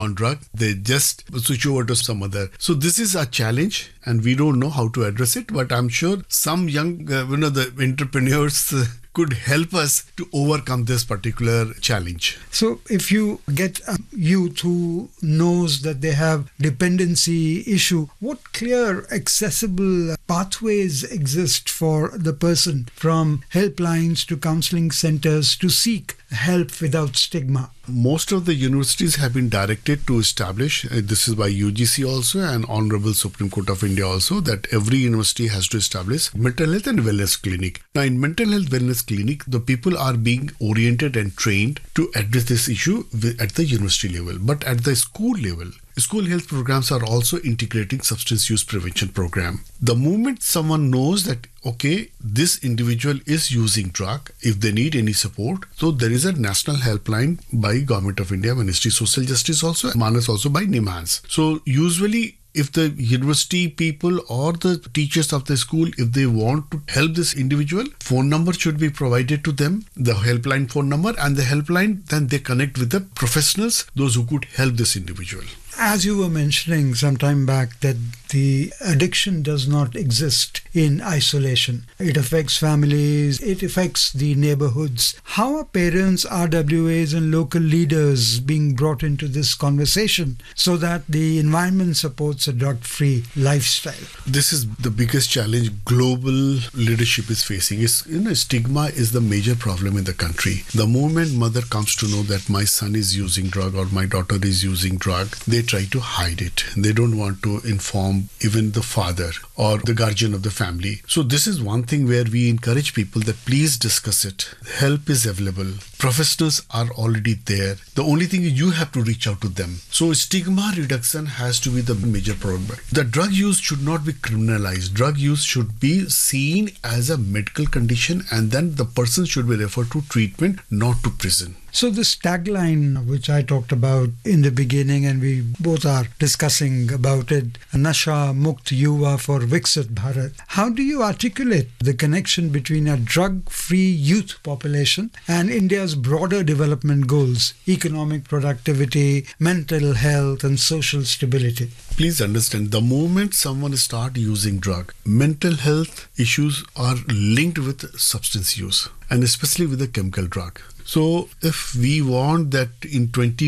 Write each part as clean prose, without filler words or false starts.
on drug, they just switch over to some other. So this is a challenge and we don't know how to address it, but I'm sure some young, the entrepreneurs could help us to overcome this particular challenge. So if you get a youth who knows that they have dependency issue, what clear, accessible pathways exist for the person from helplines to counseling centers to seek help without stigma? Most of the universities have been directed to establish, this is by UGC also and Honorable Supreme Court of India also, that every university has to establish mental health and wellness clinic. Now in mental health wellness clinic, the people are being oriented and trained to address this issue at the university level. But at the school level, school health programs are also integrating substance use prevention program. The moment someone knows that, okay, this individual is using drug, if they need any support, so there is a national helpline by Government of India, Ministry of Social Justice also, Manas also by NIMHANS. So usually if the university people or the teachers of the school, if they want to help this individual, phone number should be provided to them, the helpline phone number, and the helpline, then they connect with the professionals, those who could help this individual. As you were mentioning some time back that the addiction does not exist in isolation. It affects families, it affects the neighborhoods. How are parents, RWAs and local leaders being brought into this conversation so that the environment supports a drug-free lifestyle? This is the biggest challenge global leadership is facing. Stigma is the major problem in the country. The moment mother comes to know that my son is using drug or my daughter is using drug, they try to hide it. They don't want to inform even the father or the guardian of the family. So this is one thing where we encourage people that please discuss it. Help is available. Professionals are already there. The only thing is you have to reach out to them. So stigma reduction has to be the major problem. The drug use should not be criminalized. Drug use should be seen as a medical condition and then the person should be referred to treatment, not to prison. So this tagline which I talked about in the beginning and we both are discussing about it, Nasha Mukt Yuva for Viksit Bharat. How do you articulate the connection between a drug-free youth population and India's broader development goals, economic productivity, mental health and social stability? Please understand, the moment someone starts using drug, mental health issues are linked with substance use and especially with the chemical drug. So if we want that in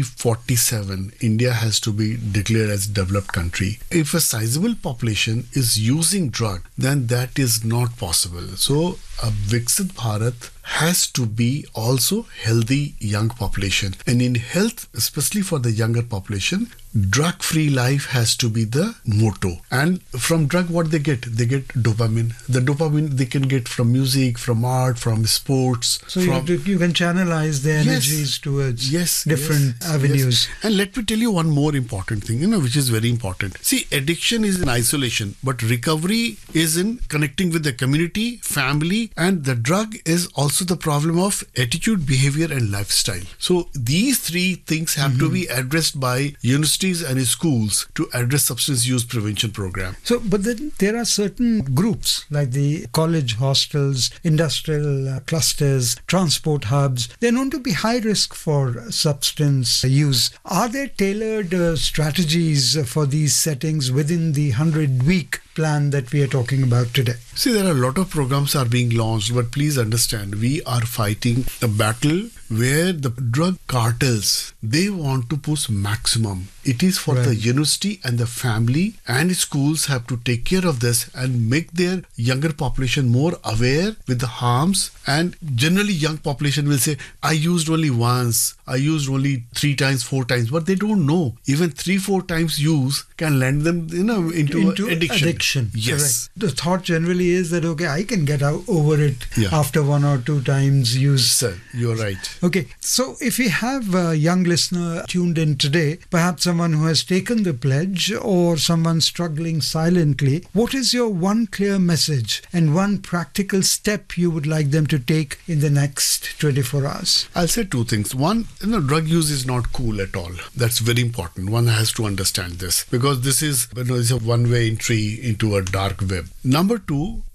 2047, India has to be declared as a developed country, if a sizable population is using drug, then that is not possible. So a Viksit Bharat has to be also healthy young population. And in health, especially for the younger population, drug-free life has to be the motto. And from drug, what they get? They get dopamine. The dopamine they can get from music, from art, from sports. So you can channelize their energies towards different avenues. Yes. And let me tell you one more important thing, which is very important. See, addiction is in isolation, but recovery is in connecting with the community, family, and the drug is also the problem of attitude, behavior, and lifestyle. So these three things have to be addressed by universities and schools to address substance use prevention program. So, but then there are certain groups like the college hostels, industrial clusters, transport hubs. They're known to be high risk for substance use. Are there tailored strategies for these settings within the 100-week plan that we are talking about today? See, there are a lot of programs are being launched, but please understand, we are fighting a battle where the drug cartels, they want to push maximum. It is for the university and the family and schools have to take care of this and make their younger population more aware with the harms. And generally young population will say, I used only once, I used only 3 times, 4 times, but they don't know. Even 3-4 times use can land them into addiction. Yes. Correct. The thought generally is that, okay, I can get over it after 1 or 2 times use. Sir, you're right. Okay, so if we have a young listener tuned in today, perhaps someone who has taken the pledge or someone struggling silently, what is your one clear message and one practical step you would like them to take in the next 24 hours? I'll say 2 things. One, drug use is not cool at all. That's very important. One has to understand this because this is, it's a one-way entry into a dark web. Number 2,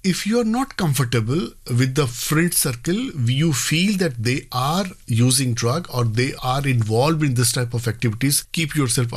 if you are not comfortable with the friend circle, you feel that they are using drug or they are involved in this type of activities, keep yourself